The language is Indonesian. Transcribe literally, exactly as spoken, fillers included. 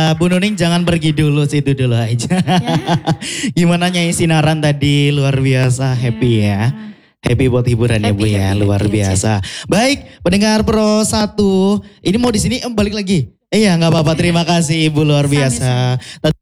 Bu Nuning jangan pergi dulu, situ dulu aja. Ya. Gimana Nyai Sinaran tadi, luar biasa happy ya. Happy buat hiburan ya Bu Happy, ya, happy, luar happy aja. biasa. Baik, pendengar Pro satu, ini mau di sini eh, balik lagi. Iya nggak apa-apa, terima kasih Ibu luar biasa. Sami-sami.